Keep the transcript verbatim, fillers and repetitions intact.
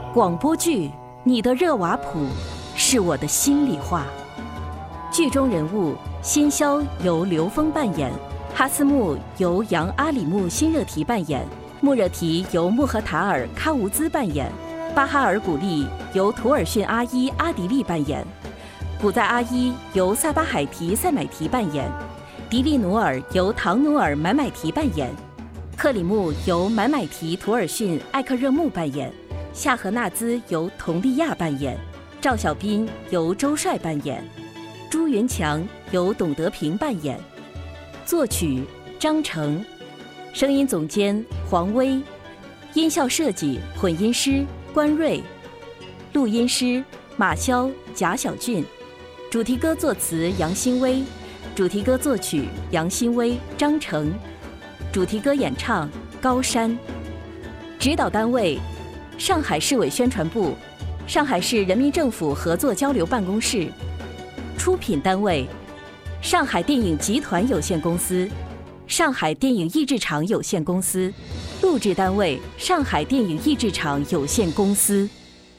广播剧《你的热瓦普》是我的心里话。剧中人物辛肖由刘峰扮演，哈斯木由杨阿里木辛热提扮演，穆热提由穆赫塔尔喀吴兹扮演，巴哈尔古丽由图尔逊阿伊阿迪利扮演，古在阿伊由萨巴海提塞买提扮演，迪利努尔由唐努尔买买提扮演，克里木由买买提图尔逊艾克热木扮演，夏荷纳兹由佟丽娅扮演，赵小彬由周帅扮演，朱云强由董德平扮演，作曲张成，声音总监黄威，音效设计混音师关瑞，录音师马潇贾小俊，主题歌作词杨新威，主题歌作曲杨新威张成，主题歌演唱高山。指导单位上海市委宣传部，上海市人民政府合作交流办公室。出品单位上海电影集团有限公司，上海电影译制厂有限公司。录制单位上海电影译制厂有限公司。